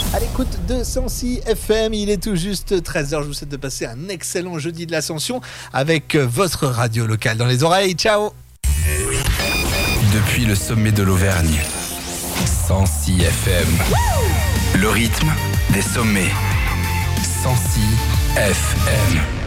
À l'écoute de 106 FM, il est tout juste 13h. Je vous souhaite de passer un excellent jeudi de l'Ascension avec votre radio locale dans les oreilles. Ciao. Depuis le sommet de l'Auvergne, 106 FM. Le rythme des sommets. 106 FM.